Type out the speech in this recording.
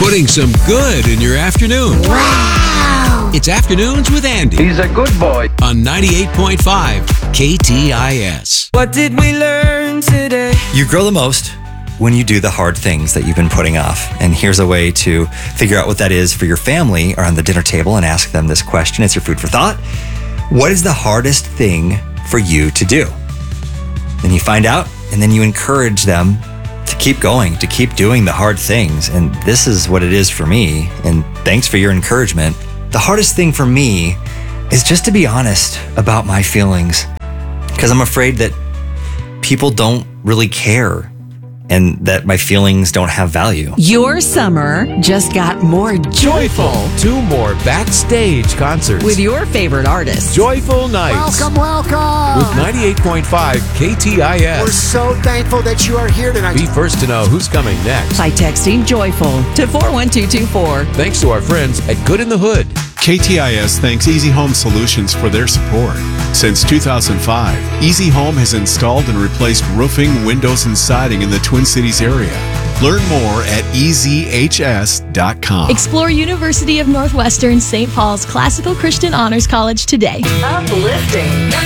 putting some good in your afternoon. Wow! It's Afternoons with Andy. He's a good boy. On 98.5 KTIS. What did we learn today? You grow the most when you do the hard things that you've been putting off. And here's a way to figure out what that is for your family around the dinner table and ask them this question. It's your food for thought. What is the hardest thing for you to do? Then you find out, and then you encourage them to keep going, to keep doing the hard things. And this is what it is for me. And thanks for your encouragement. The hardest thing for me is just to be honest about my feelings, because I'm afraid that people don't really care and that my feelings don't have value. Your summer just got more joyful 2 more backstage concerts with your favorite artists. Joyful Nights Welcome. with 98.5 KTIS. We're so thankful that you are here tonight. Be first to know who's coming next. By texting joyful to 41224. Thanks to our friends at Good in the Hood. KTIS thanks Easy Home Solutions for their support. Since 2005, Easy Home has installed and replaced roofing, windows, and siding in the Twin Cities area. Learn more at easyhs.com. Explore University of Northwestern St. Paul's Classical Christian Honors College today. Uplifting.